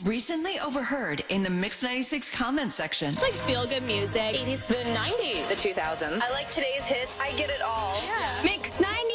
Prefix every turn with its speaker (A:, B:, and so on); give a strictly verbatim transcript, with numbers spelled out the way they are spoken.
A: Recently overheard in the Mix ninety-six comment section.
B: It's like feel-good music.
C: eighties.
B: The nineties.
C: The two thousands.
D: I like today's hits. I get it all.
B: Yeah.
C: Mix ninety-six.